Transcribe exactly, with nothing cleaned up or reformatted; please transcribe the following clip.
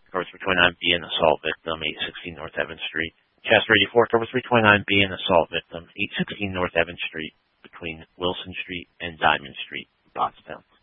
Cover three twenty-nine B, an assault victim, eight sixteen North Evans Street. Chester eighty-four, cover three twenty-nine B, an assault victim, eight sixteen North Evans Street, between Wilson Street and Diamond Street, Pottstown.